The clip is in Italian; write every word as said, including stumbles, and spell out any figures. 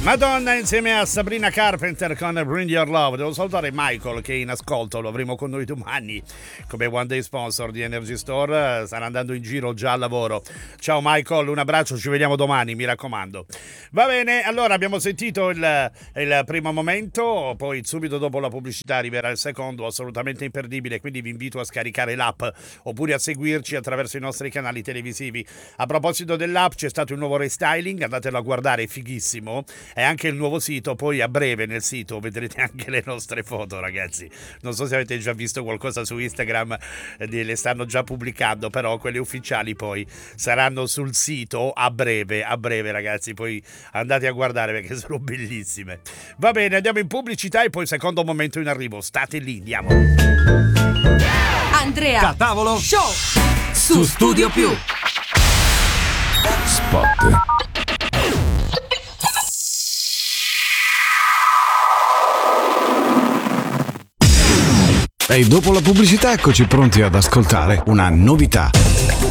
Madonna insieme a Sabrina Carpenter con Bring Your Love. Devo salutare Michael che è in ascolto, lo avremo con noi domani come One Day Sponsor di Energy Store, starà andando in giro già al lavoro. Ciao Michael, un abbraccio, ci vediamo domani, mi raccomando. Va bene, allora abbiamo sentito il, il primo momento, poi subito dopo la pubblicità arriverà il secondo, assolutamente imperdibile, quindi vi invito a scaricare l'app oppure a seguirci attraverso i nostri canali televisivi. A proposito dell'app, c'è stato un nuovo restyling, andatelo a guardare, è fighissimo. E anche il nuovo sito, poi a breve nel sito vedrete anche le nostre foto, ragazzi. Non so se avete già visto qualcosa su Instagram, eh, le stanno già pubblicando, però quelle ufficiali poi saranno sul sito a breve, a breve ragazzi, poi andate a guardare perché sono bellissime. Va bene, andiamo in pubblicità e poi secondo momento in arrivo, state lì, andiamo. Andrea Da tavolo Show su Studio Più. Spot. E dopo la pubblicità eccoci pronti ad ascoltare una novità.